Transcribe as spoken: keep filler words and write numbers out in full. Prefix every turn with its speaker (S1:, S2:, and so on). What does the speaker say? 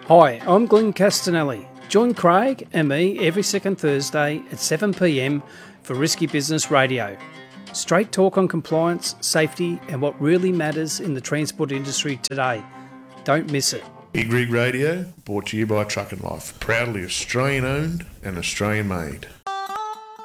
S1: Hi, I'm Glenn Castanelli. Join Craig and me every second Thursday at seven p m for Risky Business Radio. Straight talk on compliance, safety and what really matters in the transport industry today. Don't miss it.
S2: Big Rig Radio, brought to you by Truck and Life. Proudly Australian owned and Australian made.